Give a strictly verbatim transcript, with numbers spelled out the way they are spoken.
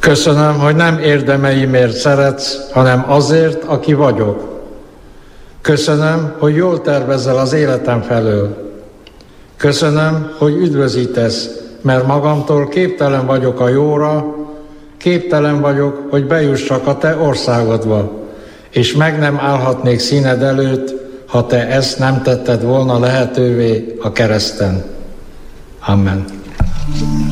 Köszönöm, hogy nem érdemeimért szeretsz, hanem azért, aki vagyok. Köszönöm, hogy jól tervezel az életem felől. Köszönöm, hogy üdvözítesz, mert magamtól képtelen vagyok a jóra, képtelen vagyok, hogy bejussak a te országodba, és meg nem állhatnék színed előtt, ha te ezt nem tetted volna lehetővé a kereszten. Amen.